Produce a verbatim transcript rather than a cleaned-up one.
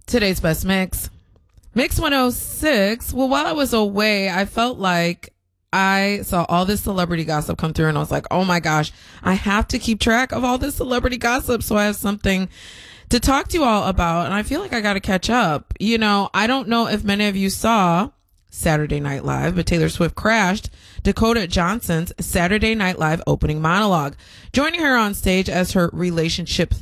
Today's best mix. Mix one oh six. Well, while I was away, I felt like I saw all this celebrity gossip come through and I was like, oh my gosh, I have to keep track of all this celebrity gossip so I have something to talk to you all about. And I feel like I got to catch up. You know, I don't know if many of you saw Saturday Night Live, but Taylor Swift crashed Dakota Johnson's Saturday Night Live opening monologue, joining her on stage as her relationship